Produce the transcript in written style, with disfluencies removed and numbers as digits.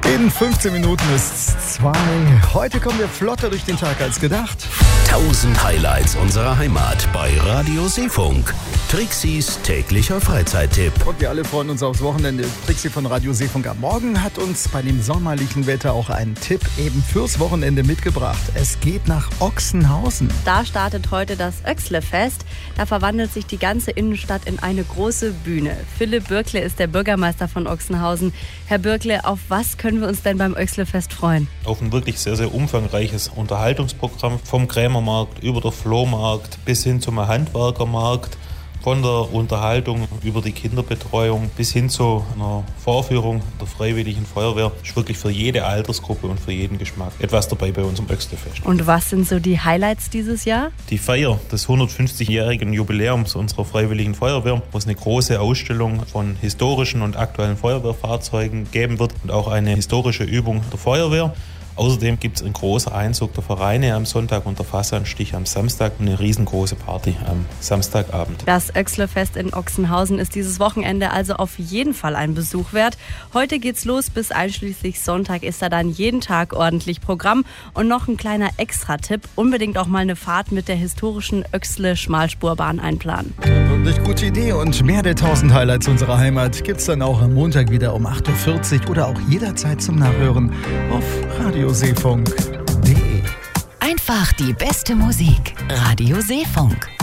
In 15 Minuten ist 2. Heute kommen wir flotter durch den Tag als gedacht. 1000 Highlights unserer Heimat bei Radio Seefunk. Trixis täglicher Freizeittipp. Und wir alle freuen uns aufs Wochenende. Trixi von Radio Seefunk am Morgen hat uns bei dem sommerlichen Wetter auch einen Tipp eben fürs Wochenende mitgebracht. Es geht nach Ochsenhausen. Da startet heute das Oechsle-Fest. Da verwandelt sich die ganze Innenstadt in eine große Bühne. Philipp Bürkle ist der Bürgermeister von Ochsenhausen. Herr Bürkle, auf was können wir uns denn beim Oechsle-Fest freuen? Auf ein wirklich sehr, sehr umfangreiches Unterhaltungsprogramm. Vom Krämermarkt über den Flohmarkt bis hin zum Handwerkermarkt. Von der Unterhaltung über die Kinderbetreuung bis hin zu einer Vorführung der Freiwilligen Feuerwehr ist wirklich für jede Altersgruppe und für jeden Geschmack etwas dabei bei uns im Oechsle-Fest. Und was sind so die Highlights dieses Jahr? Die Feier des 150-jährigen Jubiläums unserer Freiwilligen Feuerwehr, wo es eine große Ausstellung von historischen und aktuellen Feuerwehrfahrzeugen geben wird und auch eine historische Übung der Feuerwehr. Außerdem gibt es einen großen Einzug der Vereine am Sonntag und der Fassanstich am Samstag und eine riesengroße Party am Samstagabend. Das Oechsle-Fest in Ochsenhausen ist dieses Wochenende also auf jeden Fall ein Besuch wert. Heute geht's los, bis einschließlich Sonntag ist da dann jeden Tag ordentlich Programm. Und noch ein kleiner Extra-Tipp, unbedingt auch mal eine Fahrt mit der historischen Oechsle-Schmalspurbahn einplanen. Wirklich gute Idee und mehr der 1000 Highlights unserer Heimat gibt's dann auch am Montag wieder um 8.40 Uhr oder auch jederzeit zum Nachhören auf radioseefunk.de. Einfach die beste Musik. Radio Seefunk.